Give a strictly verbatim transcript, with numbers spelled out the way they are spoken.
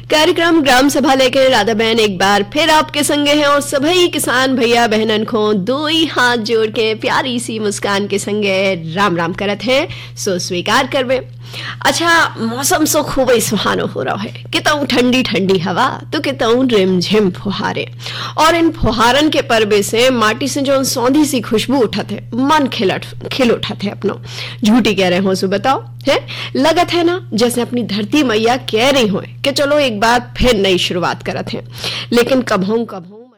कार्यक्रम ग्राम सभा लेकर राधा बहन एक बार फिर आपके संगे हैं और सभी किसान भैया बहनन को दो ही हाथ जोड़ के प्यारी सी मुस्कान के संगे राम राम करत हैं। सो स्वीकार करवे। अच्छा, मौसम सो खूब ही सुहानो हो रहा है, कितऊ ठंडी ठंडी हवा तो कितऊ रिमझिम फुहारे, और इन फुहारन के परबे से माटी से जो सौंधी सी खुशबू उठत है, मन खिलट खिल उठत है अपनो। झूठी कह रहे हो सो बताओ, है लगत है ना जैसे अपनी धरती मैया कह रही हो कि चलो एक बार फिर नई शुरुआत करत हैं, लेकिन कभों कभों